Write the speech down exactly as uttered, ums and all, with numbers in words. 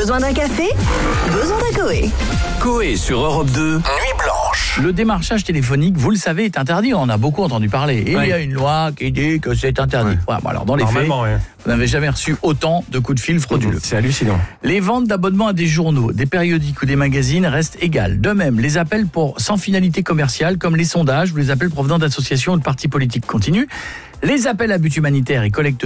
Besoin d'un café? Besoin d'un Coé. Coé sur Europe deux, Nuit Blanche. Le démarchage téléphonique, vous le savez, est interdit. On en a beaucoup entendu parler. Et Ouais. il y a une loi qui dit que c'est interdit. Ouais. Voilà, bon, alors dans les faits, Normalement, ouais. vous n'avez jamais reçu autant de coups de fil frauduleux. C'est hallucinant. Les ventes d'abonnements à des journaux, des périodiques ou des magazines restent égales. De même, les appels pour sans finalité commerciale, comme les sondages ou les appels provenant d'associations ou de partis politiques continuent. Les appels à but humanitaire et collecte